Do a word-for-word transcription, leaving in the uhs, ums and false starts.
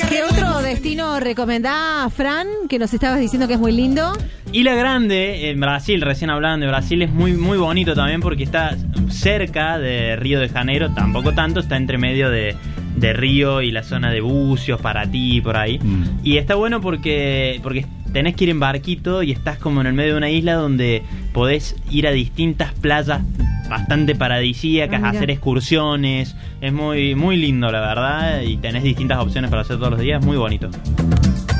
¿Qué otro destino recomendás, Fran, que nos estabas diciendo que es muy lindo? Ilha Grande, en Brasil, recién hablaban de Brasil, es muy muy bonito también porque está cerca de Río de Janeiro, tampoco tanto, está entre medio de, de Río y la zona de Bucios, Paraty, por ahí. Mm. Y está bueno porque, porque tenés que ir en barquito y estás como en el medio de una isla donde podés ir a distintas playas bastante paradisíacas, ah, hacer excursiones. Es muy, muy lindo, la verdad, y tenés distintas opciones para hacer todos los días, muy bonito.